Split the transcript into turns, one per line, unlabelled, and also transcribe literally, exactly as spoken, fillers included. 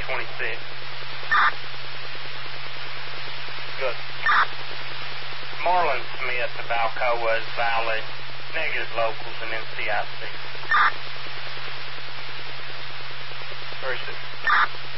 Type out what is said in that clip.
twenty-six. Good. Marlon Smith of Alcoa is valid. Negative locals and N C I C. Where is it?